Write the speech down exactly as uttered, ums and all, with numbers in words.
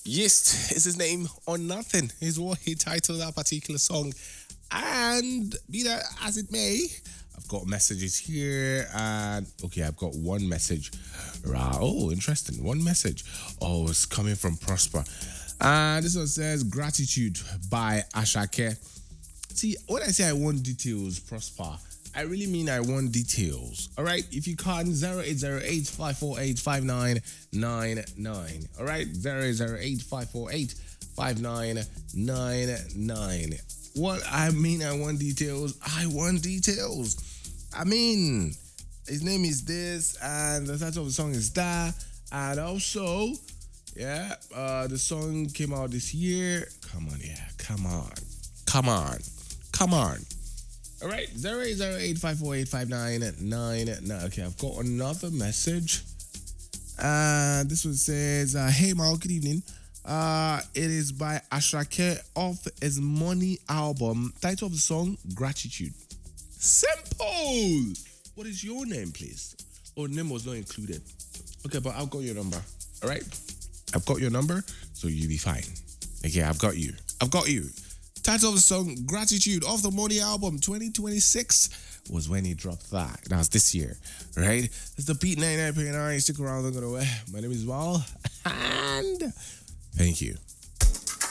Yes, is his name or nothing is what he titled that particular song. And be that as it may, I've got messages here, and okay, I've got one message. Right. Oh, interesting. One message. Oh, it's coming from Prosper. And this one says Gratitude by Ashake. See, when I say I want details, Prosper, I really mean I want details. All right. If you can, zero eight zero eight five four eight five nine nine nine. All right. zero eight zero eight five four eight five nine nine nine. What I mean, I want details. I want details. I mean, his name is this, and the title of the song is that. And also, yeah, uh, the song came out this year. Come on, yeah. Come on. Come on. Come on. All right, zero eight zero eight five four eight five nine nine nine. Okay, I've got another message. Uh, this one says, uh, hey, Mal, good evening. Uh, it is by Ashake off his Money album. Title of the song, Gratitude. Simple. What is your name, please? Oh, name was not included. Okay, but I've got your number. All right? I've got your number, so you'll be fine. Okay, I've got you. I've got you. Title of the song, Gratitude, off the Money album, twenty twenty-six was when he dropped that. That was this year, right? It's the Beat ninety-nine point nine. Stick around, don't go away. My name is Val, and thank you.